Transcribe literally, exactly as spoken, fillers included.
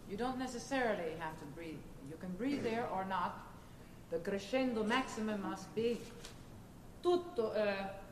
You don't necessarily have to breathe. You can breathe there or not. The crescendo maximum must be tutto, uh,